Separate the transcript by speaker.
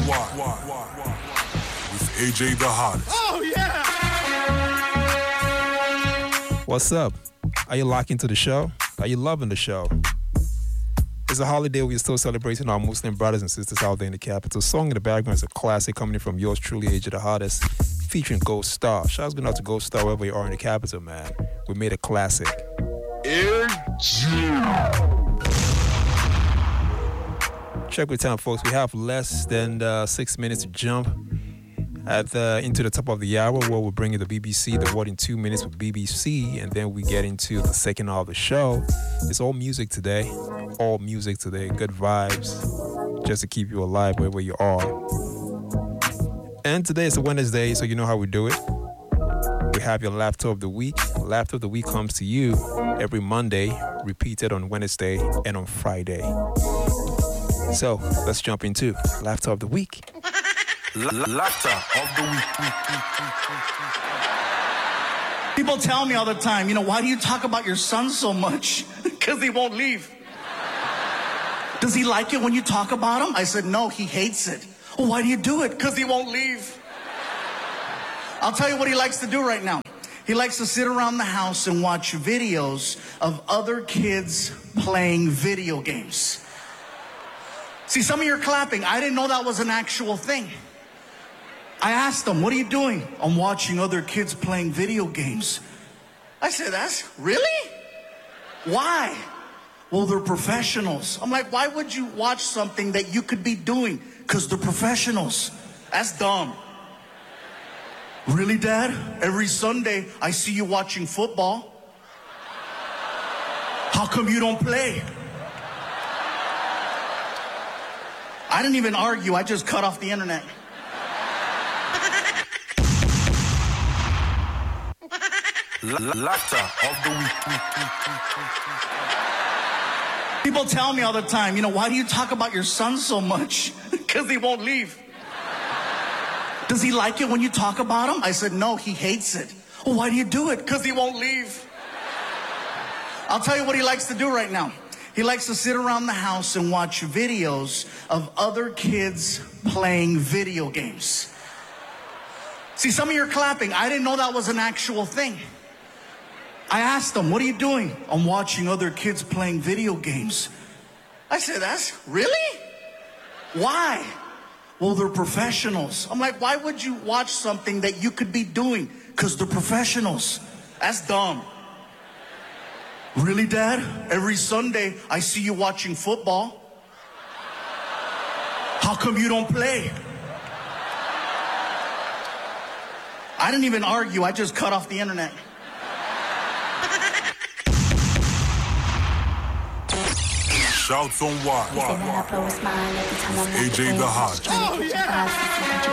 Speaker 1: Why? With AJ the Hottest.
Speaker 2: Oh, yeah!
Speaker 3: What's up? Are you locked into the show? Are you loving the show? It's a holiday. We're still celebrating our Muslim brothers and sisters out there in the capital. Song in the background is a classic coming from yours truly, AJ the Hottest, featuring Ghost Star. Shouts going out to Ghost Star wherever you are in the capital, man. We made a classic. Check with time, folks. We have less than 6 minutes to jump into the top of the hour, where we'll bring you the BBC, the World in 2 Minutes with BBC, and then we get into the second hour of the show. It's all music today. All music today. Good vibes, just to keep you alive wherever you are. And today is a Wednesday, so you know how we do it. We have your Laughter of the Week. Laughter of the Week comes to you every Monday, repeated on Wednesday and on Friday. So let's jump into Laughter of the Week.
Speaker 1: Laughter of the Week.
Speaker 2: People tell me all the time, why do you talk about your son so much? Because he won't leave. Does he like it when you talk about him? I said, no, he hates it. Well, why do you do it? Because he won't leave. I'll tell you what he likes to do right now. He likes to sit around the house and watch videos of other kids playing video games. See, some of you are clapping. I didn't know that was an actual thing. I asked him, what are you doing? I'm watching other kids playing video games. I said, that's really? Why? Well, they're professionals. I'm like, why would you watch something that you could be doing? Because they're professionals. That's dumb. Really, Dad? Every Sunday, I see you watching football. How come you don't play? I didn't even argue. I just cut off the internet.
Speaker 1: Laughter of the Week.
Speaker 2: People tell me all the time, why do you talk about your son so much? Because he won't leave. Does he like it when you talk about him? I said, no, he hates it. Well, why do you do it? Because he won't leave. I'll tell you what he likes to do right now. He likes to sit around the house and watch videos of other kids playing video games. See, some of you are clapping. I didn't know that was an actual thing. I asked him, what are you doing? I'm watching other kids playing video games. I said, that's really? Why? Well, they're professionals. I'm like, why would you watch something that you could be doing? Because they're professionals. That's dumb. Really, Dad? Every Sunday, I see you watching football. How come you don't play? I didn't even argue. I just cut off the internet.
Speaker 1: Shouts on why. AJ the Hottest.
Speaker 2: Oh, yeah!